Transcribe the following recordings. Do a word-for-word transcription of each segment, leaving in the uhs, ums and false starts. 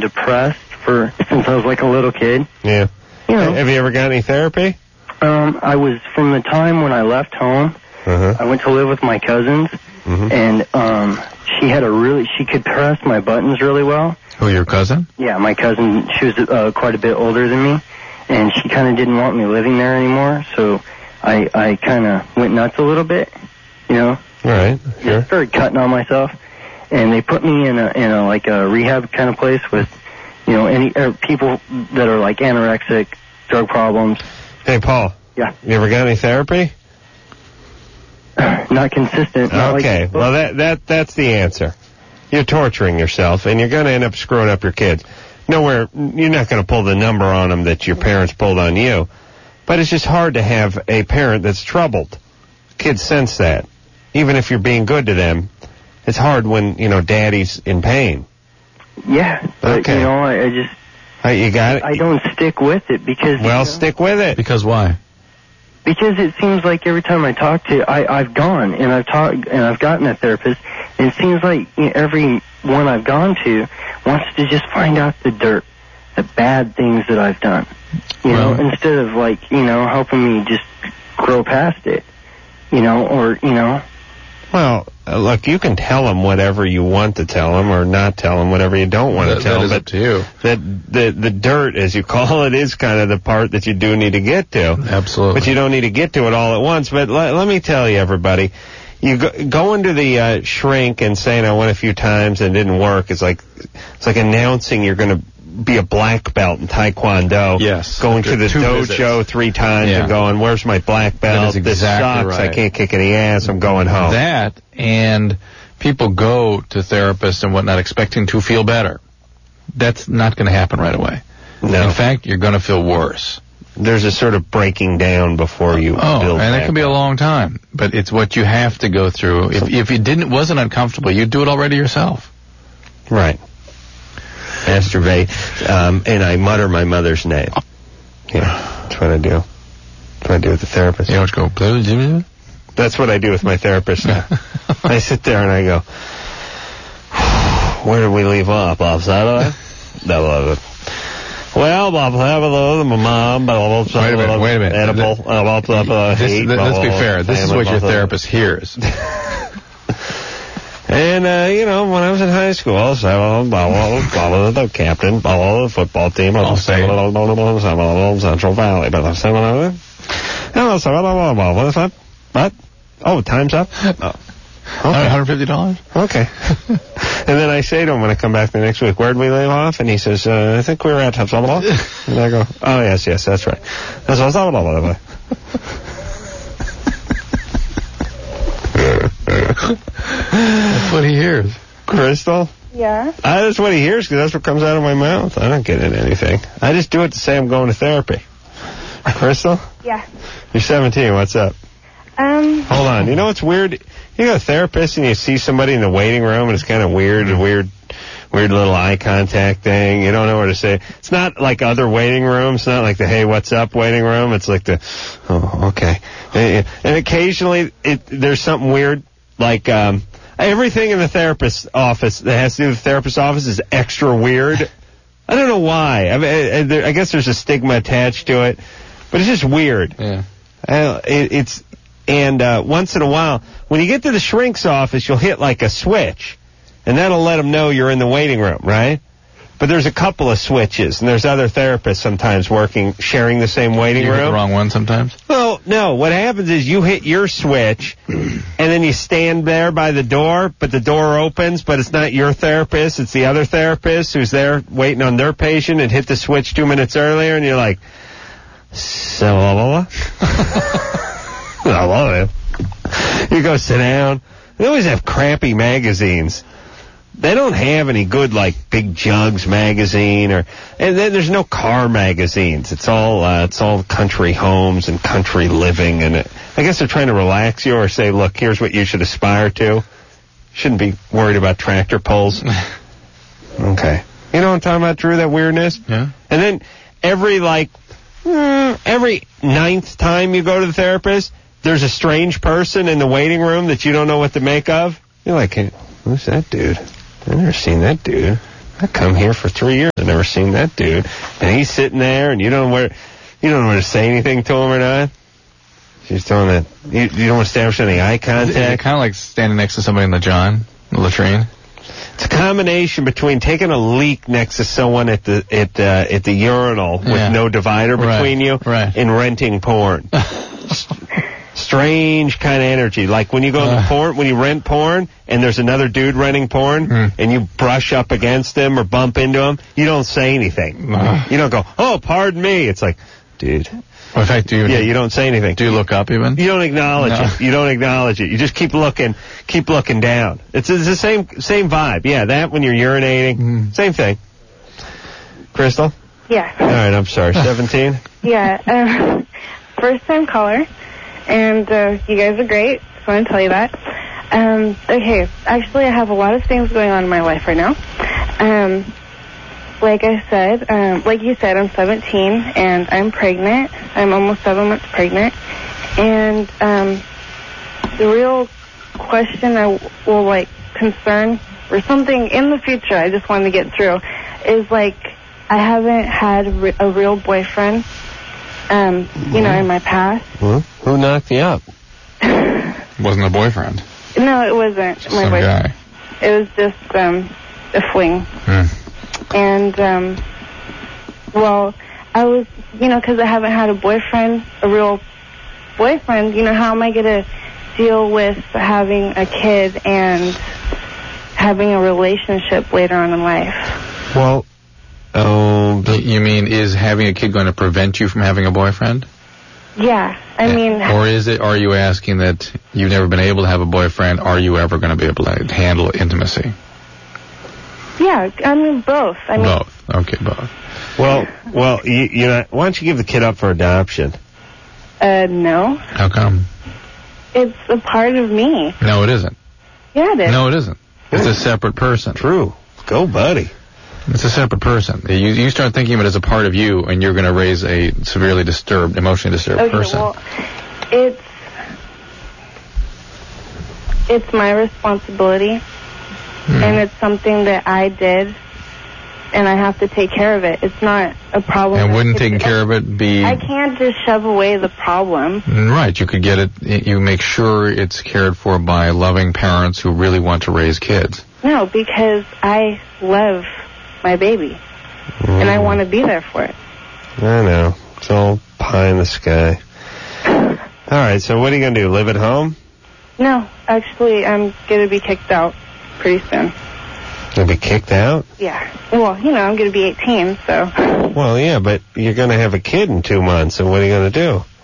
depressed for since I was like a little kid. Yeah. You know. Have you ever got any therapy? Um, I was, from the time when I left home, uh-huh. I went to live with my cousins, mm-hmm. and um, she had a really, she could press my buttons really well. Oh, your cousin? Yeah, my cousin. She was uh, quite a bit older than me, and she kind of didn't want me living there anymore, so I, I kind of went nuts a little bit, you know. All right, sure. I started cutting on myself, and they put me in a, in a, like a rehab kind of place with, you know, any er, people that are like anorexic, drug problems. Hey, Paul. Yeah. You ever got any therapy? Not consistent. Not okay, like well, that that that's the answer. You're torturing yourself, and you're going to end up screwing up your kids. Nowhere, you're not going to pull the number on them that your parents pulled on you, but it's just hard to have a parent that's troubled. Kids sense that. Even if you're being good to them, it's hard when, you know, daddy's in pain. Yeah, but, okay. you know, I, I just... Uh, you got it? I don't stick with it because... Well, you know, stick with it. Because why? Because it seems like every time I talk to... I, I've gone, and I've talked, and I've gotten a therapist, and it seems like you know, every one I've gone to wants to just find out the dirt, the bad things that I've done. You well, know, instead of, like, you know, helping me just grow past it. You know, or, you know... Well, uh, look, you can tell them whatever you want to tell them or not tell them whatever you don't want that, to tell that them. That is up to you. That, the, the dirt, as you call it, is kind of the part that you do need to get to. Absolutely. But you don't need to get to it all at once. But let, let me tell you, everybody, you go, going to the uh, shrink and saying I went a few times and it didn't work, it's like, it's like announcing you're going to be a black belt in Taekwondo. Yes. Going to the dojo visits. three times yeah. and going, where's my black belt? That is exactly this sucks. Right. I can't kick any ass. I'm going home. That, and people go to therapists and whatnot expecting to feel better. That's not going to happen right away. No. In fact, you're going to feel worse. There's a sort of breaking down before you oh, build and back it can be a up. long time. But it's what you have to go through. If, if it didn't wasn't uncomfortable, you'd do it already yourself. Right. Masturbate, um, and I mutter my mother's name. Yeah, that's what I do. That's what I do with the therapist. You don't go, that's what I do with my therapist. I sit there and I go, where did we leave off? Off Saturday? No, well, blah, blah, blah, my mom, blah, blah, blah, wait a minute, wait a minute. Edible, blah, blah, blah, blah, this, hate, let's blah, be blah, fair. This is what your blah, therapist hears. And, uh, you know, when I was in high school, so, blah, blah, blah, blah, the captain, blah, blah, the football team, blah, say blah, blah, blah, blah, Central Valley, blah, blah, blah, blah, blah, blah, what's that? What? Oh, time's up? Oh. Okay. one hundred fifty dollars? Okay. And then I say to him when I come back the next week, where'd we leave off? And he says, uh, I think we were at blah, blah, blah. And I go, oh, yes, yes, that's right. That's blah, blah, blah, blah. That's what he hears. Crystal? Yeah? Uh, that's what he hears because that's what comes out of my mouth. I don't get into anything. I just do it to say I'm going to therapy. Crystal? Yeah. You're seventeen. What's up? Um. Hold on. You know what's weird? You go to a therapist and you see somebody in the waiting room and it's kind of weird, a weird, weird little eye contact thing. You don't know what to say. It's not like other waiting rooms. It's not like the hey, what's up waiting room. It's like the, oh, okay. And, and occasionally it, there's something weird like, um, everything in the therapist's office that has to do with the therapist's office is extra weird. I don't know why. I mean, I, I guess there's a stigma attached to it, but it's just weird. Yeah. Uh, it, it's and uh, once in a while, when you get to the shrink's office, you'll hit like a switch, and that'll let them know you're in the waiting room, right? But there's a couple of switches, and there's other therapists sometimes working, sharing the same waiting you room. You hit the wrong one sometimes? Well, no. What happens is you hit your switch, and then you stand there by the door, but the door opens, but it's not your therapist. It's the other therapist who's there waiting on their patient and hit the switch two minutes earlier, and you're like, so, blah, blah, blah. I love it. You go sit down. They always have crappy magazines. They don't have any good, like, Big Jugs magazine, or, and then there's no car magazines. It's all, uh, it's all country homes and country living, and it, I guess they're trying to relax you or say, look, here's what you should aspire to. Shouldn't be worried about tractor pulls. Okay. You know what I'm talking about, Drew, that weirdness? Yeah. And then every, like, mm, every ninth time you go to the therapist, there's a strange person in the waiting room that you don't know what to make of. You're like, hey, who's that dude? I've never seen that dude. I come here for three years. I've never seen that dude. And he's sitting there, and you don't know where, you don't know where to say anything to him or not. She's doing that. You, you don't establish any eye contact. Is it kind of like standing next to somebody in the John, the latrine? It's a combination between taking a leak next to someone at the at uh, at the urinal with Yeah. no divider between Right, you right. and renting porn. Strange kind of energy. Like when you go to Uh. porn, when you rent porn, and there's another dude renting porn, Hmm. and you brush up against him or bump into him, you don't say anything. Uh. You don't go, "Oh, pardon me." It's like, dude. In fact, do you, Yeah, you don't say anything. do you look up even? You don't acknowledge No. it. You don't acknowledge it. You just keep looking, keep looking down. It's, it's the same same vibe. Yeah, that when you're urinating, Mm. same thing. Crystal? Yeah. All right, I'm sorry. seventeen? Yeah. Um, first time caller, and uh, you guys are great. Just want to tell you that. Um, okay, actually, I have a lot of things going on in my life right now. Um, like I said, um, like you said, I'm seventeen and I'm pregnant. I'm almost seven months pregnant, and um, the real question I will like concern or something in the future I just wanted to get through is like I haven't had re- a real boyfriend, um, you know, in my past. Huh? Who knocked you up? Wasn't a boyfriend. No, it wasn't my Some boyfriend. guy. It was just um, a fling. Hmm. And, um, well, I was, you know, because I haven't had a boyfriend, a real boyfriend, you know, how am I going to deal with having a kid and having a relationship later on in life? Well, oh, Y- You mean, is having a kid going to prevent you from having a boyfriend? Yeah, I mean, Or is it, are you asking that you've never been able to have a boyfriend, are you ever going to be able to handle intimacy? yeah, I mean, both. I mean, Both. Okay, both. well, well, you, you know, why don't you give the kid up for adoption? uh, no, How come? it's a part of me. No, it isn't. Yeah, it is. No, it isn't. It's a separate person. True. Go, buddy. It's a separate person. You, you start thinking of it as a part of you, and you're going to raise a severely disturbed, emotionally disturbed Okay, person. well, it's it's my responsibility, Hmm. and it's something that I did, and I have to take care of it. It's not a problem. And that wouldn't could- taking care of it be... I can't just shove away the problem. Right, you could get it, you make sure it's cared for by loving parents who really want to raise kids. No, because I love my baby, and I want to be there for it. I know. It's all pie in the sky. All right, so what are you going to do? Live at home? No, actually, I'm going to be kicked out pretty soon. You'll be kicked out? Yeah. Well, you know, I'm going to be eighteen, so... Well, yeah, but you're going to have a kid in two months, and what are you going to do? H-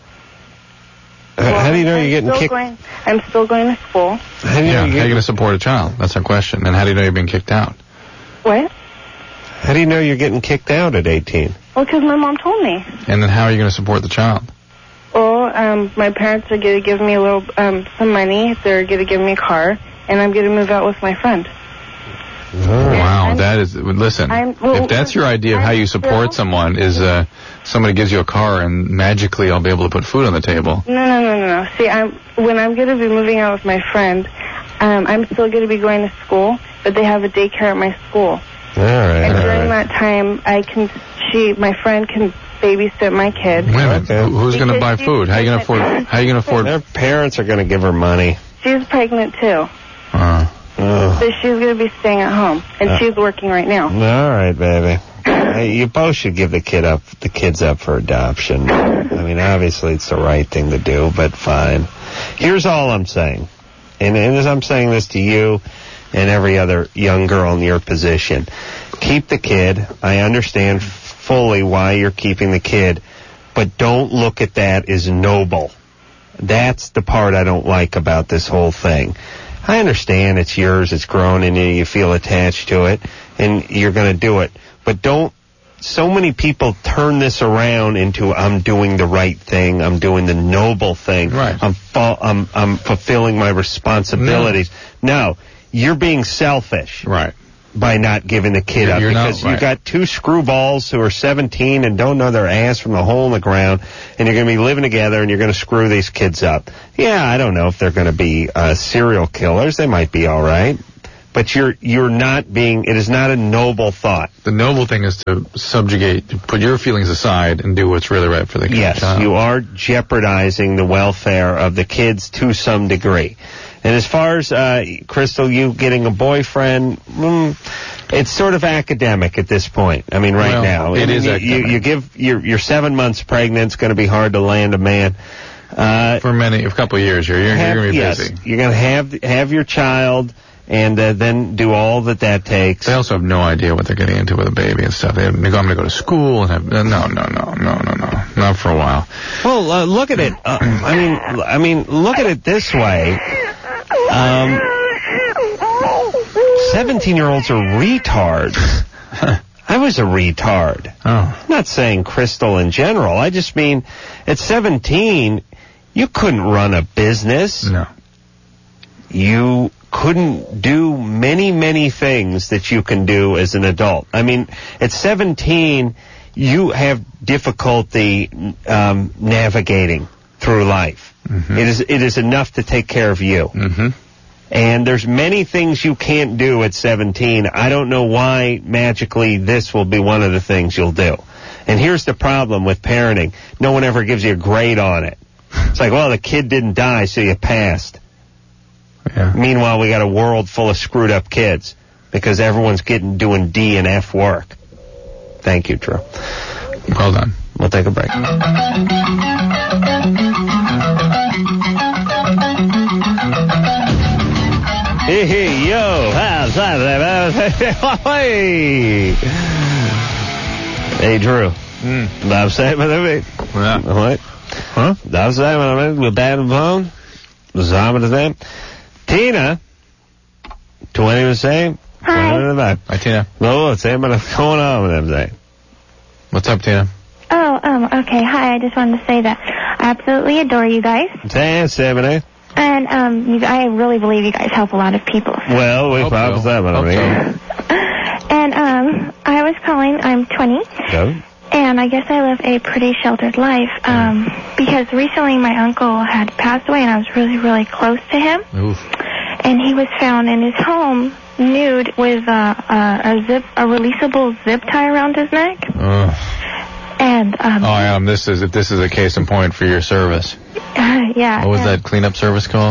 Well, how do you know I'm you're getting still kicked? Going, I'm still going to school. How do you know Yeah, how are you're you getting, going to support a child? That's our question. And how do you know you're being kicked out? What? how do you know you're getting kicked out at eighteen? Well, because my mom told me. And then how are you going to support the child? Well, um, my parents are going to give me a little, um, some money. They're going to give me a car, and I'm going to move out with my friend. All right. Wow, I'm- that is, listen, I'm- well, if that's your idea of how you support still- someone is uh, somebody gives you a car and magically I'll be able to put food on the table. No, no, no, no, no. See, I'm when I'm going to be moving out with my friend, um, I'm still going to be going to school, but they have a daycare at my school. All right. And all during right. that time, I can, she, my friend can babysit my kid. Wait a minute, Okay. who- who's going to Because buy she's food? How are you going to afford, pregnant. how are you going to afford, Their parents are going to give her money. She's pregnant too, uh, Oh. so she's going to be staying at home, and Uh. she's working right now. All right, baby. Hey, you both should give the kid up, the kids up for adoption. I mean, obviously it's the right thing to do, but fine. Here's all I'm saying, and, and as I'm saying this to you and every other young girl in your position, keep the kid. I understand fully why you're keeping the kid, but don't look at that as noble. That's the part I don't like about this whole thing. I understand it's yours, it's grown, and you feel attached to it, and you're going to do it. But don't, so many people turn this around into, I'm doing the right thing, I'm doing the noble thing, Right. I'm, fu- I'm, I'm fulfilling my responsibilities. No, you're being selfish right. by not giving the kid You're- up you're not- because you right. got two screwballs who are seventeen and don't know their ass from the hole in the ground, and you're going to be living together and you're going to screw these kids up. Yeah, I don't know if they're going to be uh, serial killers. They might be all right. but you're you're not being. It is not a noble thought. The noble thing is to subjugate, to put your feelings aside and do what's really right for the Yes, child. you are jeopardizing the welfare of the kids to some degree. And as far as, uh, Crystal, you getting a boyfriend, mm, it's sort of academic at this point. I mean, right Well, now. it I mean, is you, academic. You, you give, you're, you're seven months pregnant, it's going to be hard to land a man. Uh, For many, a couple of years, you're, you're, have, you're going to be yes, busy. You're going to have, have your child, and uh, then do all that that takes. They also have no idea what they're getting into with a baby and stuff. They, they go, I'm going to go to school and have, no, no, no, no, no, no, not for a while. Well, uh, look at it. Uh, I mean, I mean, look at it this way. Um, seventeen-year-olds are retards. I was a retard. Oh. I'm not saying Crystal in general. I just mean, at seventeen, you couldn't run a business. No. You couldn't do many, many things that you can do as an adult. I mean, at seventeen, you have difficulty um, navigating through life. Mm-hmm. It is it is enough to take care of you. Mm-hmm. And there's many things you can't do at seventeen. I don't know why magically this will be one of the things you'll do. And here's the problem with parenting. No one ever gives you a grade on it. It's like, well, the kid didn't die, so you passed. Yeah. Meanwhile, we got a world full of screwed up kids because everyone's getting doing D and F work. Thank you, Drew. Well done. We'll take a break. Hey, hey, yo, how's that? Hey, hey, Drew. Mm. Daar zijn we er weer. Ja. Hoi. Huh? Daar zijn we er weer. We're back on the phone. Samen de same. Tina. twenty was saying. Hi. Hi, Tina. No, it's saying, but what's going on with everything? What's up, Tina? Oh, um, okay. Hi, I just wanted to say that I absolutely adore you guys. Say, seventy. And, um, you, I really believe you guys help a lot of people. Well, we Hope probably so. seven. Hope I so. mean. And, um, I was calling, I'm twenty, Go. and I guess I live a pretty sheltered life, um, because recently my uncle had passed away and I was really, really close to him. Oof. And he was found in his home nude with uh, uh, a zip, a releasable zip tie around his neck. Ugh. And, um, Oh, Adam, this is if this is a case in point for your service. yeah. What was and- that cleanup service called?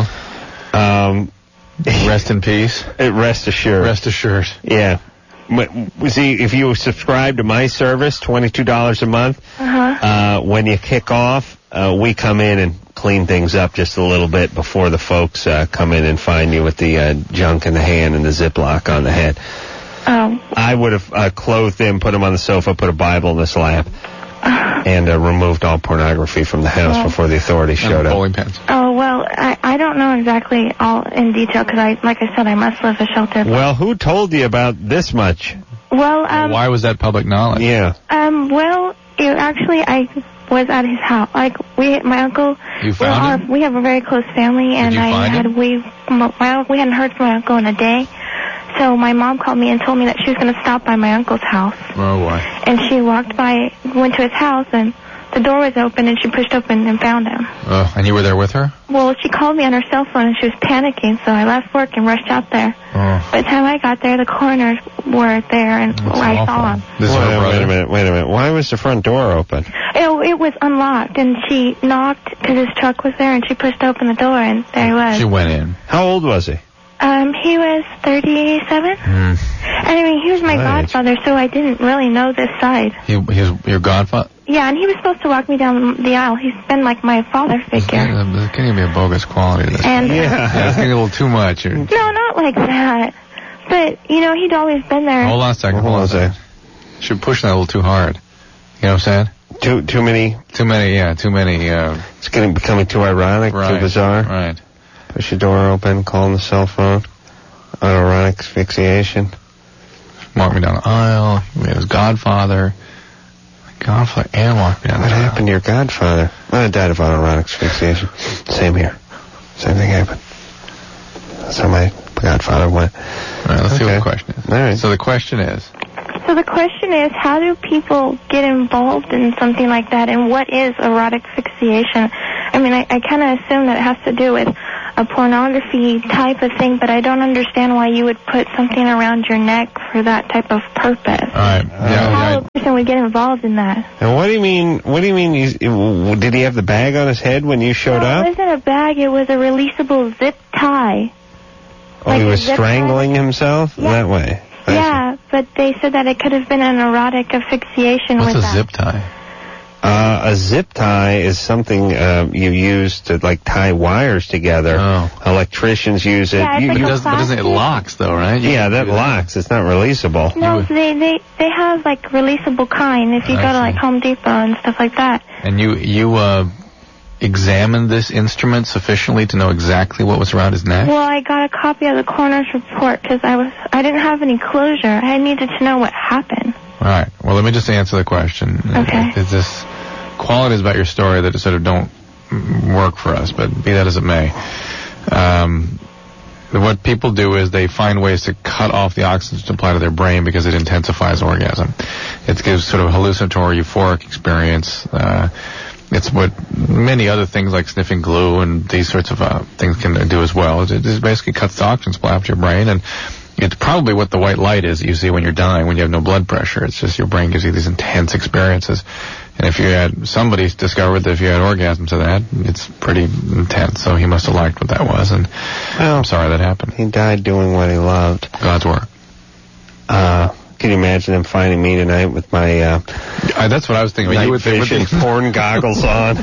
Um, Rest in peace. rest assured. Rest assured. Yeah. M- See, if you subscribe to my service, twenty-two dollars a month, Uh-huh. uh, when you kick off, uh, we come in and clean things up just a little bit before the folks uh, come in and find you with the uh, junk in the hand and the Ziploc on the head. Oh. I would have uh, clothed him, put him on the sofa, put a Bible in his lap, and uh, removed all pornography from the house Oh. before the authorities showed And up. bowling pins. Oh, well, I, I don't know exactly all in detail because, I, like I said, I must live a sheltered life. Well, who told you about this much? Well, um, Why was that public knowledge? Yeah. um, well, it, actually, I was at his house. Like, we, my uncle, You we, found are, him? we have a very close family, and you I find had, him? we, my, my, we hadn't heard from my uncle in a day. So my mom called me and told me that she was going to stop by my uncle's house. Oh, boy. And she walked by, went to his house, and the door was open, and she pushed open and found him. Oh, and you were there with her? Well, she called me on her cell phone, and she was panicking, so I left work and rushed out there. Oh. By the time I got there, the coroners were there, and That's I awful. saw him. This is wait, her wait brother. a minute, wait a minute. Why was the front door open? It, it was unlocked, and she knocked because his truck was there, and she pushed open the door, and there he was. She went in. How old was he? Um, he was thirty-seven. Mm. I mean, he was my Right. godfather, so I didn't really know this side. He, his, your godfather? Yeah, and he was supposed to walk me down the aisle. He's been like my father figure. There's going to be a bogus quality to this. And Yeah, it's getting a little too much. You're- no, not like that. But you know, he'd always been there. Hold on a second. Hold on a second. You're pushing that a little too hard. You know what I'm saying? Too too many. Too many, yeah, too many. Uh, It's getting becoming too ironic, right, too bizarre. Right. Push your door open, call on the cell phone. Autoerotic asphyxiation. Walk me down the aisle. We had his godfather. My godfather and walk me down What the aisle. happened to your godfather? I died of autoerotic asphyxiation. Same here. Same thing happened. So my godfather went. All right, let's see what Okay. the question is. All right. So the question is, So the question is, how do people get involved in something like that, and what is erotic asphyxiation? I mean, I, I kind of assume that it has to do with a pornography type of thing, but I don't understand why you would put something around your neck for that type of purpose. All right. Yeah, How yeah. a person would get involved in that. And what do you mean? What do you mean? He's, did he have the bag on his head when you showed no, up? It wasn't a bag. It was a releasable zip tie. Oh, like he a was zip strangling tie? himself Yeah. that way. I Yeah, but they said that it could have been an erotic asphyxiation What's with a that. zip tie? Uh, a zip tie is something uh, you use to like tie wires together. Oh. Electricians use it. Yeah, it's You- like But you- it doesn't, but doesn't it plastic. locks though, right? You yeah, can that do locks. It's not releasable. No, You- they, they they have like releasable kind if you I go to see. like Home Depot and stuff like that. And you you uh, examined this instrument sufficiently to know exactly what was around his neck? Well, I got a copy of the coroner's report because I was I didn't have any closure. I needed to know what happened. All right. Well, let me just answer the question. Okay. There's this qualities about your story that sort of don't mm, work for us, but be that as it may. Um, what people do is they find ways to cut off the oxygen supply to their brain because it intensifies orgasm. It gives sort of hallucinatory, euphoric experience. Uh, it's what many other things like sniffing glue and these sorts of uh, things can do as well. It just basically cuts the oxygen supply up to your brain, and it's probably what the white light is that you see when you're dying, when you have no blood pressure. It's just your brain gives you these intense experiences. And if you had, somebody discovered that if you had orgasms to that, it's pretty intense. So he must have liked what that was, and Well, I'm sorry that happened. he died doing what he loved. God's work. Uh, can you imagine him finding me tonight with my uh, Uh, that's what I was thinking. night You would think- vision porn goggles on?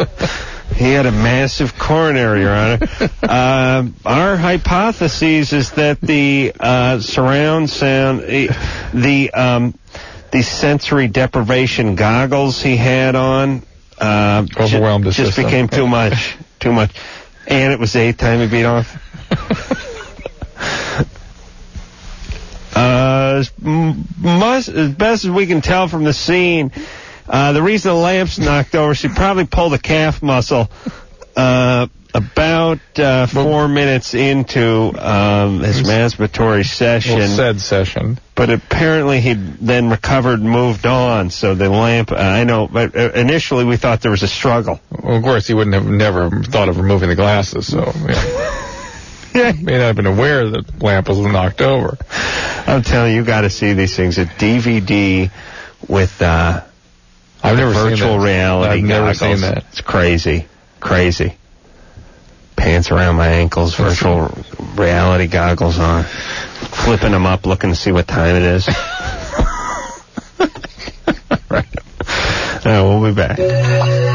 He had a massive coronary, Your Honor. Uh, our hypothesis is that the uh, surround sound, the, the um, the sensory deprivation goggles he had on, uh, Overwhelmed ju- his just system. became too much, too much, and it was the eighth time he beat off. Uh, as, m- must, as best as we can tell from the scene, uh, the reason the lamp's knocked over, she probably pulled a calf muscle uh, about uh, four minutes into um, his masturbatory session. Well, said session. But apparently he then recovered and moved on. So the lamp, uh, I know, but uh, initially we thought there was a struggle. Well, of course, he wouldn't have never thought of removing the glasses, so yeah. He may not have been aware that the lamp was knocked over. I'm telling you, you got to see these things. A D V D with uh, I've never seen virtual that. reality I've never goggles. seen that. It's crazy, crazy. Pants around my ankles, virtual reality goggles on, flipping them up, looking to see what time it is. Right. Uh, we'll be back.